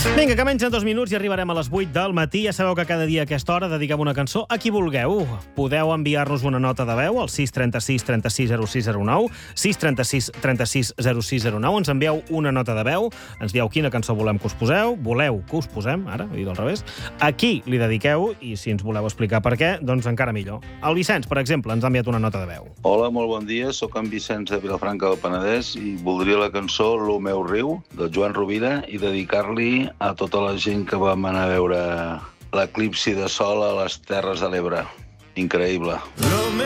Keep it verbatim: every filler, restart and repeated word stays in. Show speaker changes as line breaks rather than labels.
Vinga, que menys en dos minuts i arribarem a les vuit del matí. Ja sabeu que cada dia a aquesta hora dediquem una cançó a qui vulgueu. Podeu enviar-nos una nota de veu al sis trenta sis trenta sis zero sis zero nou, sis trenta sis trenta sis zero sis zero nou. Ens envieu una nota de veu, ens dieu quina cançó volem que us poseu, voleu que us posem, ara, he dit al revés, a qui li dediqueu, i si ens voleu explicar per què, doncs encara millor. El Vicenç, per exemple, ens ha enviat una nota de veu.
Hola, molt bon dia, sóc en Vicenç de Vilafranca del Penedès i voldria la cançó Lo meu riu, del Joan Rovira, i dedicar-li a tota la gent que vam anar a veure l'eclipsi de sol a les Terres de l'Ebre. Increïble.